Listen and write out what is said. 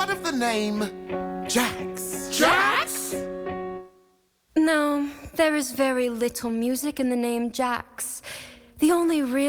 heard of the name Jax? Jax? No, there is very little music in the name Jax. The only real